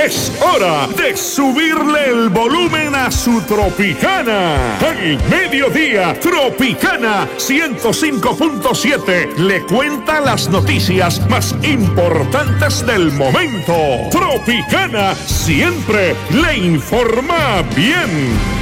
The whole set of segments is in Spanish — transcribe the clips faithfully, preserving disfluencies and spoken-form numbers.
Es hora de subirle el volumen a su Tropicana. Al mediodía, Tropicana ciento cinco punto siete le cuenta las noticias más importantes del momento. Tropicana siempre le informa bien.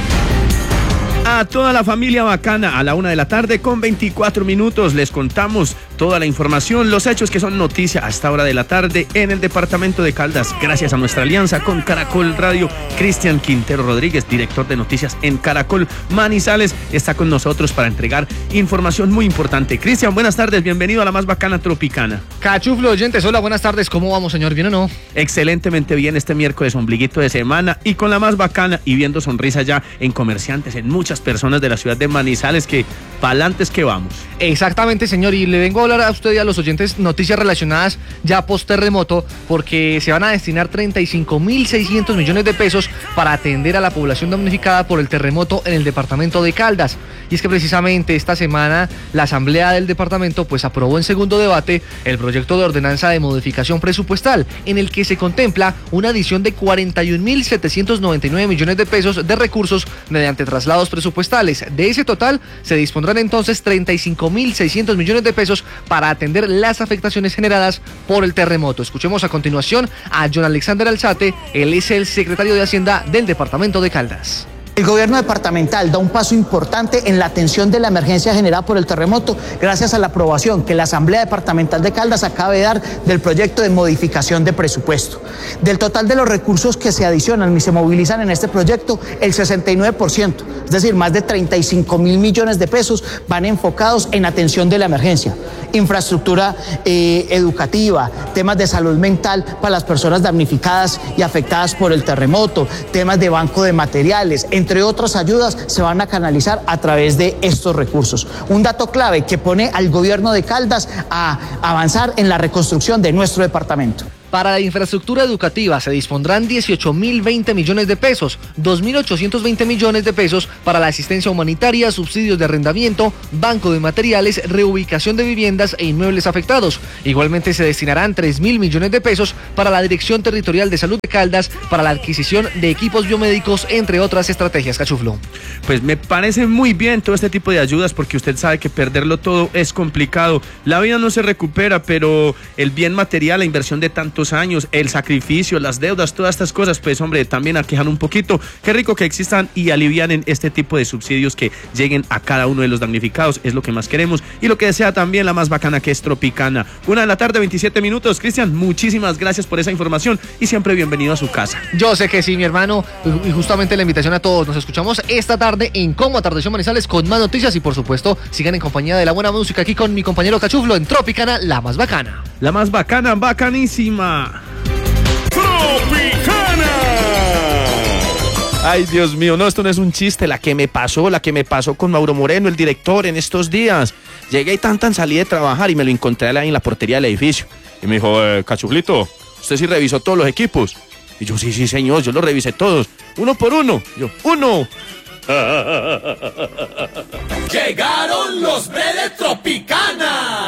A toda la familia bacana, a la una de la tarde con veinticuatro minutos les contamos toda la información, los hechos que son noticia a esta hora de la tarde en el departamento de Caldas, gracias a nuestra alianza con Caracol Radio. Cristian Quintero Rodríguez, director de noticias en Caracol Manizales, está con nosotros para entregar información muy importante. Cristian, buenas tardes, bienvenido a la más bacana Tropicana. Cachuflo, oyentes, hola, buenas tardes, ¿cómo vamos, señor? ¿Bien o no? Excelentemente bien este miércoles, ombliguito de semana y con la más bacana y viendo sonrisas ya en comerciantes, en muchas personas de la ciudad de Manizales que pa'lantes que vamos. Exactamente, señor, y le vengo a hablar a usted y a los oyentes noticias relacionadas ya post terremoto, porque se van a destinar treinta y cinco mil seiscientos millones de pesos para atender a la población damnificada por el terremoto en el departamento de Caldas. Y es que precisamente esta semana la asamblea del departamento pues aprobó en segundo debate el proyecto de ordenanza de modificación presupuestal, en el que se contempla una adición de cuarenta y un mil setecientos noventa y nueve millones de pesos de recursos mediante traslados presupuestales. De ese total se dispondrán entonces treinta y cinco mil seiscientos millones de pesos para atender las afectaciones generadas por el terremoto. Escuchemos a continuación a John Alexander Alzate, él es el secretario de Hacienda del departamento de Caldas. El gobierno departamental da un paso importante en la atención de la emergencia generada por el terremoto gracias a la aprobación que la Asamblea Departamental de Caldas acaba de dar del proyecto de modificación de presupuesto. Del total de los recursos que se adicionan y se movilizan en este proyecto, el sesenta y nueve por ciento, es decir, más de treinta y cinco mil millones de pesos, van enfocados en atención de la emergencia. Infraestructura eh, educativa, temas de salud mental para las personas damnificadas y afectadas por el terremoto, temas de banco de materiales, entre otras ayudas, se van a canalizar a través de estos recursos. Un dato clave que pone al gobierno de Caldas a avanzar en la reconstrucción de nuestro departamento. Para la infraestructura educativa se dispondrán dieciocho mil veinte millones de pesos, dos mil ochocientos veinte millones de pesos para la asistencia humanitaria, subsidios de arrendamiento, banco de materiales, reubicación de viviendas e inmuebles afectados. Igualmente se destinarán tres mil millones de pesos para la Dirección Territorial de Salud de Caldas para la adquisición de equipos biomédicos, entre otras estrategias. Cachuflo. Pues me parece muy bien todo este tipo de ayudas, porque usted sabe que perderlo todo es complicado. La vida no se recupera, pero el bien material, la inversión de tantos años, el sacrificio, las deudas, todas estas cosas, pues hombre, también aquejan un poquito. Qué rico que existan y alivianen este tipo de subsidios que lleguen a cada uno de los damnificados, es lo que más queremos y lo que desea también la más bacana, que es Tropicana. Una de la tarde, veintisiete minutos. Cristian, muchísimas gracias por esa información y siempre bienvenido a su casa. Yo sé que sí, mi hermano, y justamente la invitación a todos. Nos escuchamos esta tarde en Cómo Atardeció Manizales con más noticias y por supuesto sigan en compañía de la buena música aquí con mi compañero Cachuflo en Tropicana, la más bacana. La más bacana, bacanísima. ¡Tropicana! Ay, Dios mío, no, esto no es un chiste, la que me pasó, la que me pasó con Mauro Moreno, el director, en estos días. Llegué y tan tan salí de trabajar y me lo encontré ahí en la portería del edificio. Y me dijo, eh, Cachuflito, ¿usted sí revisó todos los equipos? Y yo, sí, sí, señor, yo los revisé todos, uno por uno. Y yo, uno. Llegaron los Breves Tropicana.